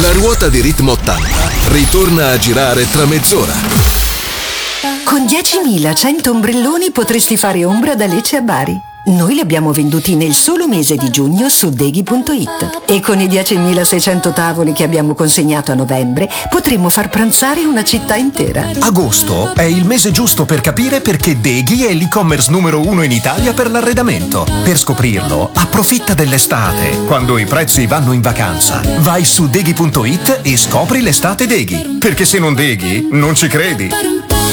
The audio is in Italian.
La ruota di Ritmo 80 ritorna a girare tra mezz'ora. Con 10.100 ombrelloni potresti fare ombra da Lecce a Bari. Noi li abbiamo venduti nel solo mese di giugno su Deghi.it e con i 10.600 tavoli che abbiamo consegnato a novembre potremmo far pranzare una città intera. Agosto è il mese giusto per capire perché Deghi è l'e-commerce numero 1 in Italia per l'arredamento. Per scoprirlo, approfitta dell'estate, quando i prezzi vanno in vacanza. Vai su Deghi.it e scopri l'estate Deghi, perché se non Deghi, non ci credi.